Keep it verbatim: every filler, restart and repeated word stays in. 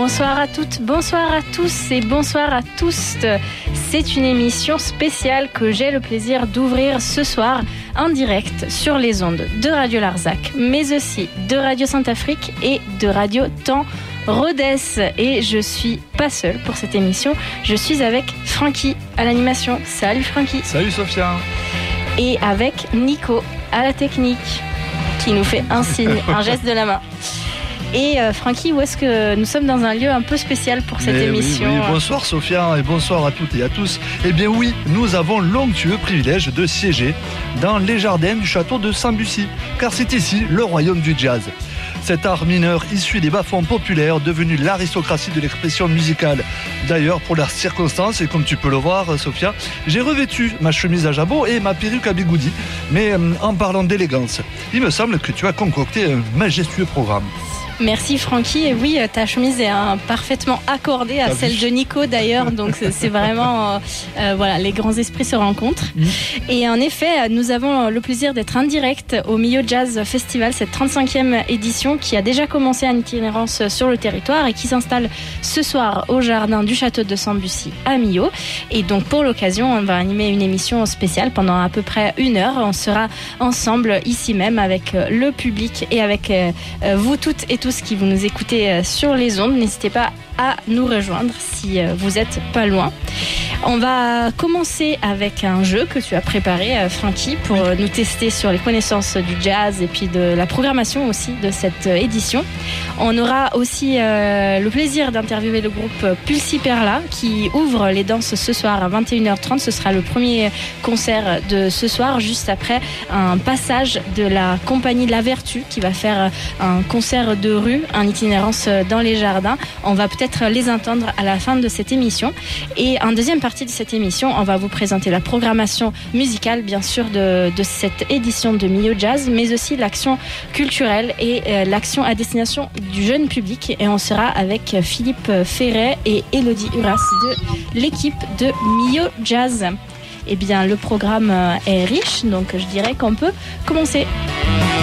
Bonsoir à toutes, bonsoir à tous et bonsoir à tous. C'est une émission spéciale que j'ai le plaisir d'ouvrir ce soir en direct sur les ondes de Radio Larzac, mais aussi de Radio Saint-Afrique et de Radio Temps Rhodes. Et je suis pas seule pour cette émission, je suis avec Francky à l'animation. Salut Francky. Salut Sophia. Et avec Nico à la technique, qui nous fait un signe, un geste de la main. Et euh, Francky, où est-ce que nous sommes dans un lieu un peu spécial pour cette Mais émission? oui, oui. Bonsoir Sophia et bonsoir à toutes et à tous. Eh bien oui, nous avons l'onctueux privilège de siéger dans les jardins du château de Sambucy, car c'est ici le royaume du jazz. Cet art mineur issu des bas-fonds populaires, devenu l'aristocratie de l'expression musicale. D'ailleurs, pour leurs circonstances, et comme tu peux le voir, Sophia, j'ai revêtu ma chemise à jabot et ma perruque à bigoudi. Mais euh, en parlant d'élégance, il me semble que tu as concocté un majestueux programme. Merci Francky, et oui, ta chemise est hein, parfaitement accordée à T'as celle vu de Nico d'ailleurs, donc c'est vraiment, euh, euh, voilà, les grands esprits se rencontrent. Mmh. Et en effet, nous avons le plaisir d'être en direct au Millau Jazz Festival, cette trente-cinquième édition qui a déjà commencé en itinérance sur le territoire et qui s'installe ce soir au jardin du château de Sambucy à Millau. Et donc pour l'occasion, on va animer une émission spéciale pendant à peu près une heure. On sera ensemble ici même avec le public et avec euh, vous toutes et tous qui vous nous écoutez sur les ondes. N'hésitez pas à nous rejoindre si vous êtes pas loin. On va commencer avec un jeu que tu as préparé, Francky, pour oui. nous tester sur les connaissances du jazz et puis de la programmation aussi de cette édition. On aura aussi euh, le plaisir d'interviewer le groupe Pulsi Perla qui ouvre les danses ce soir à vingt et une heures trente. Ce sera le premier concert de ce soir, juste après un passage de la compagnie La Vertu qui va faire un concert de rue en itinérance dans les jardins. On va peut-être les entendre à la fin de cette émission. Et en deuxième partie de cette émission, on va vous présenter la programmation musicale, bien sûr, de, de cette édition de Millau Jazz, mais aussi l'action culturelle et euh, l'action à destination du jeune public. Et on sera avec Philippe Ferret et Elodie Uras de l'équipe de Millau Jazz. Eh bien, le programme est riche, donc je dirais qu'on peut commencer.